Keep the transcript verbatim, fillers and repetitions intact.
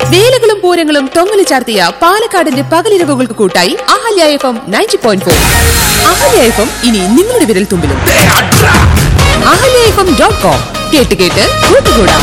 വേലകളും പൂരങ്ങളും തൊങ്ങലു ചാർത്തിയ പാലക്കാടിന്റെ പകലിരവുകൾക്ക് കൂട്ടായി Ahalya F M ninety point four. Ahalya F M ഇനി നിങ്ങളുടെ വിരൽ തുമ്പിലും. Ahalya F M dot com കേട്ട് കേട്ട് കൂട്ടുകൂടാം.